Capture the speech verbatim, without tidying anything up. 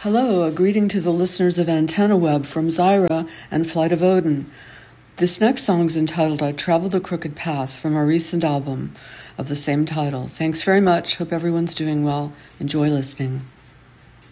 Hello, a greeting to the listeners of Antenna Web from Zyra and Flight of Odin. This next song is entitled I Travel the Crooked Path from our recent album of the same title. Thanks very much. Hope everyone's doing well. Enjoy listening.